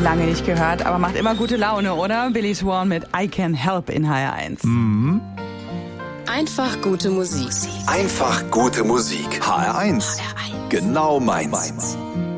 lange nicht gehört, aber macht immer gute Laune, oder? Billy Swan mit I Can Help in HR1. Einfach gute Musik. Einfach gute Musik. HR1. Genau meins.